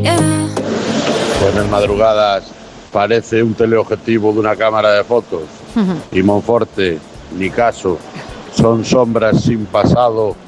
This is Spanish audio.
Buenas madrugadas. Parece un teleobjetivo de una cámara de fotos. Y Monforte, ni caso. Son sombras sin pasado